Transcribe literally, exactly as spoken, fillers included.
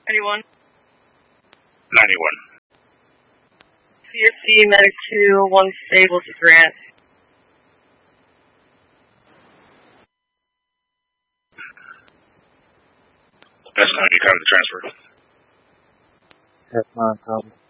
Anyone? ninety-one. C F C, Medic two, one stable to Grant. That's going to be kind of the transfer. That's not a problem.